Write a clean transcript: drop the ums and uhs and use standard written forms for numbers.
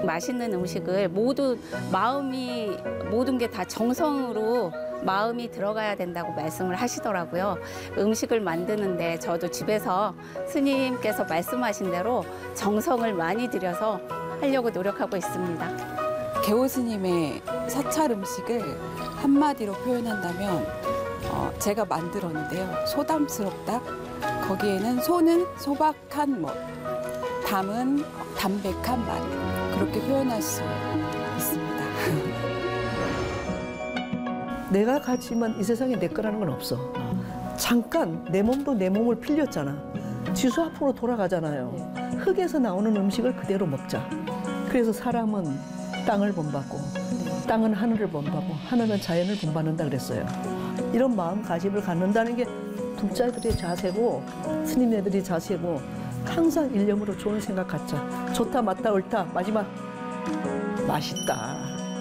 맛있는 음식을 모든 게 다 정성으로 마음이 들어가야 된다고 말씀을 하시더라고요. 음식을 만드는데 저도 집에서 스님께서 말씀하신 대로 정성을 많이 들여서 하려고 노력하고 있습니다. 개호 스님의 사찰 음식을 한마디로 표현한다면 제가 만들었는데요. 소담스럽다. 거기에는 소는 소박한 멋, 담은 담백한 맛. 그렇게 표현할 수 있습니다. 내가 가지만 이 세상에 내 거라는 건 없어. 잠깐 내 몸도 내 몸을 빌렸잖아. 지수 앞으로 돌아가잖아요. 흙에서 나오는 음식을 그대로 먹자. 그래서 사람은 땅을 본받고 땅은 하늘을 본받고 하늘은 자연을 본받는다 그랬어요. 이런 마음가짐을 갖는다는 게 불자들의 자세고 스님네들의 자세고 항상 일념으로 좋은 생각 갖자. 좋다 맞다 옳다 마지막 맛있다.